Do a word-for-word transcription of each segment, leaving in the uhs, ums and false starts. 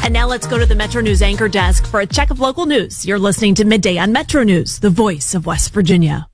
And now let's go to the Metro News anchor desk for a check of local news. You're listening to Midday on Metro News, the voice of West Virginia.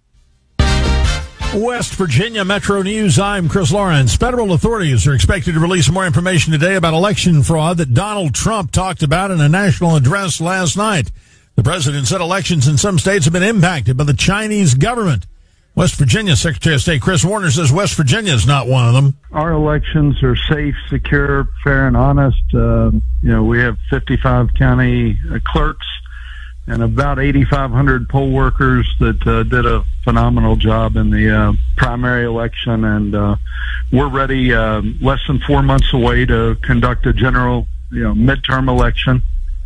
West Virginia Metro News, I'm Chris Lawrence. Federal authorities are expected to release more information today about election fraud that Donald Trump talked about in a national address last night. The president said elections in some states have been impacted by the Chinese government. West Virginia Secretary of State Chris Warner says West Virginia is not one of them. Our elections are safe, secure, fair, and honest. Uh, you know, we have fifty-five county uh, clerks and about eighty-five hundred poll workers that uh, did a phenomenal job in the uh, primary election, and uh, we're ready uh, less than four months away to conduct a general, you know, midterm election.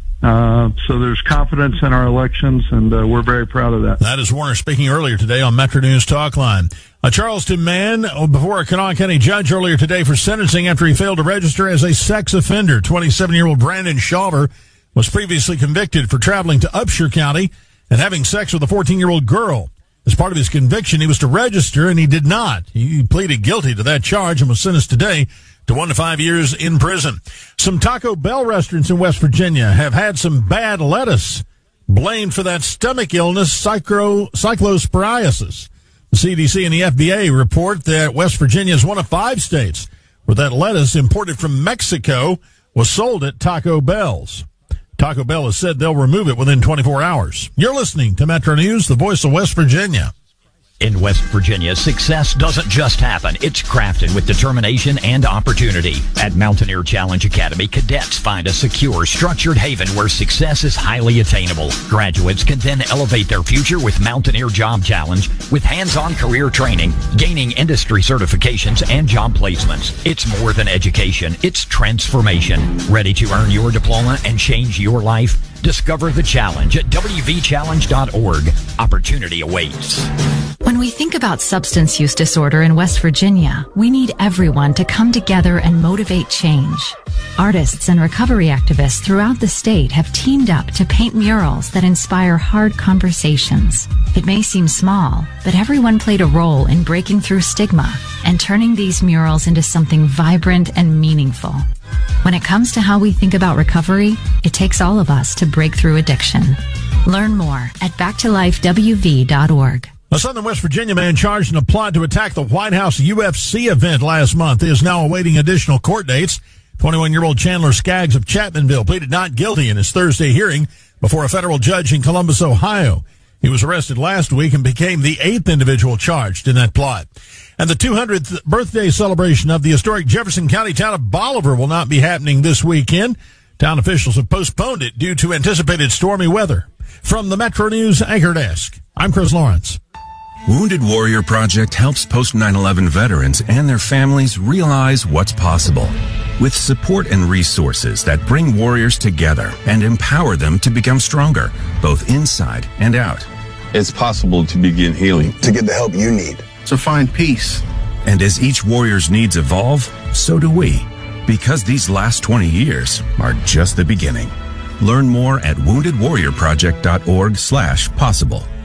Uh, so there's confidence in our elections, and uh, we're very proud of that. That is Warner speaking earlier today on Metro News Talk Line. A Charleston man before a Kanawha County judge earlier today for sentencing after he failed to register as a sex offender. twenty-seven-year-old Brandon Shawver was previously convicted for traveling to Upshur County and having sex with a fourteen-year-old girl. As part of his conviction, he was to register, and he did not. He pleaded guilty to that charge and was sentenced today to one to five years in prison. Some Taco Bell restaurants in West Virginia have had some bad lettuce blamed for that stomach illness, cyclo, cyclosporiasis. The C D C and the F D A report that West Virginia is one of five states where that lettuce imported from Mexico was sold at Taco Bell's. Taco Bell has said they'll remove it within twenty-four hours. You're listening to Metro News, the voice of West Virginia. In West Virginia, success doesn't just happen. It's crafted with determination and opportunity. At Mountaineer Challenge Academy, cadets find a secure, structured haven where success is highly attainable. Graduates can then elevate their future with Mountaineer Job Challenge with hands-on career training, gaining industry certifications, and job placements. It's more than education. It's transformation. Ready to earn your diploma and change your life? Discover the challenge at w v challenge dot org. Opportunity awaits. When we think about substance use disorder in West Virginia, we need everyone to come together and motivate change. Artists and recovery activists throughout the state have teamed up to paint murals that inspire hard conversations. It may seem small, but everyone played a role in breaking through stigma and turning these murals into something vibrant and meaningful. When it comes to how we think about recovery, it takes all of us to break through addiction. Learn more at back to life w v dot org. A Southern West Virginia man charged in a plot to attack the White House U F C event last month is now awaiting additional court dates. twenty-one-year-old Chandler Skaggs of Chapmanville pleaded not guilty in his Thursday hearing before a federal judge in Columbus, Ohio. He was arrested last week and became the eighth individual charged in that plot. And the two hundredth birthday celebration of the historic Jefferson County town of Bolivar will not be happening this weekend. Town officials have postponed it due to anticipated stormy weather. From the Metro News Anchor Desk, I'm Chris Lawrence. Wounded Warrior Project helps post nine eleven veterans and their families realize what's possible. With support and resources that bring warriors together and empower them to become stronger, both inside and out. It's possible to begin healing. To get the help you need. To find peace. And as each warrior's needs evolve, so do we. Because these last twenty years are just the beginning. Learn more at wounded warrior project dot org slash possible.